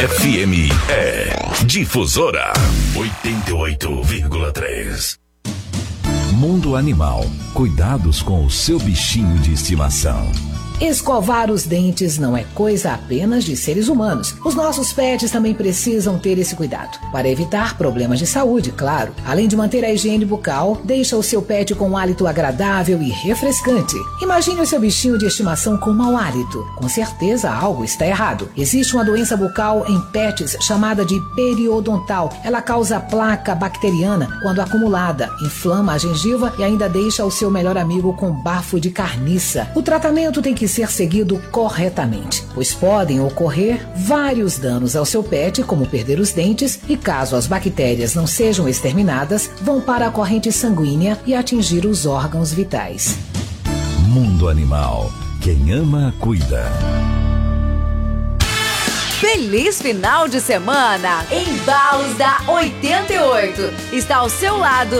FM é Difusora 88,3. Mundo Animal. Cuidados com o seu bichinho de estimação. Escovar os dentes não é coisa apenas de seres humanos. Os nossos pets também precisam ter esse cuidado. Para evitar problemas de saúde, claro. Além de manter a higiene bucal, deixa o seu pet com um hálito agradável e refrescante. Imagine o seu bichinho de estimação com mau hálito. Com certeza algo está errado. Existe uma doença bucal em pets chamada de periodontal. Ela causa placa bacteriana quando acumulada, inflama a gengiva e ainda deixa o seu melhor amigo com bafo de carniça. O tratamento tem que ser seguido corretamente, pois podem ocorrer vários danos ao seu pet, como perder os dentes, e caso as bactérias não sejam exterminadas, vão para a corrente sanguínea e atingir os órgãos vitais. Mundo Animal. Quem ama, cuida. Feliz final de semana! Embalos da 88 está ao seu lado